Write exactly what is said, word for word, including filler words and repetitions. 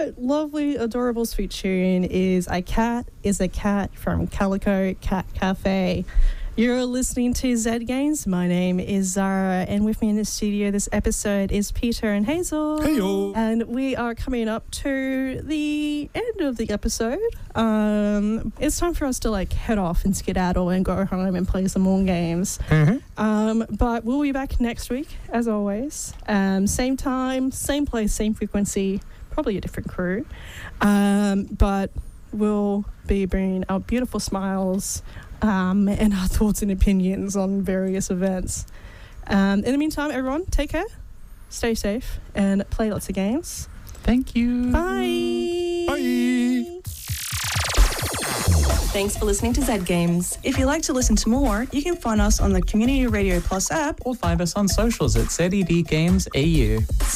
that lovely, adorable, sweet tune is A Cat is a Cat from Calico Cat Cafe. You're listening to Z Games. My name is Zara, and with me in the studio this episode is Peter and Hazel. Heyo. And we are coming up to the end of the episode. Um, it's time for us to like head off and skedaddle and go home and play some more games. Mm-hmm. Um, but we'll be back next week, as always. Um, same time, same place, same frequency, probably a different crew. Um, but we'll be bringing our beautiful smiles um, and our thoughts and opinions on various events. Um, in the meantime, everyone, take care, stay safe, and play lots of games. Thank you. Bye. Bye. Thanks for listening to Z Games. If you'd like to listen to more, you can find us on the Community Radio Plus app Or find us on socials at Z E D Games A U.